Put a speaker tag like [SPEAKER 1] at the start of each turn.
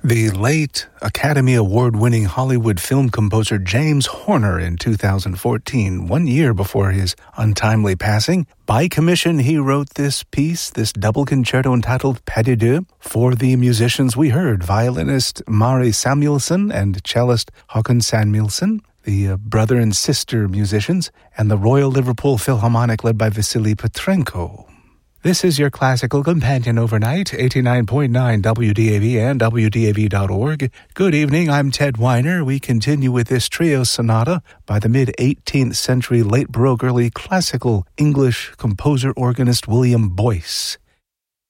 [SPEAKER 1] The late Academy Award-winning Hollywood film composer James Horner in 2014, 1 year before his untimely passing. By commission, he wrote this piece, this double concerto entitled Pas de deux. For the musicians we heard, violinist Mari Samuelson and cellist Håkon Samuelson, the brother and sister musicians, and the Royal Liverpool Philharmonic led by Vasily Petrenko. This is your classical companion overnight, 89.9 WDAV and WDAV.org. Good evening, I'm Ted Weiner. We continue with this trio sonata by the mid-18th century late Baroque early classical English composer-organist William Boyce.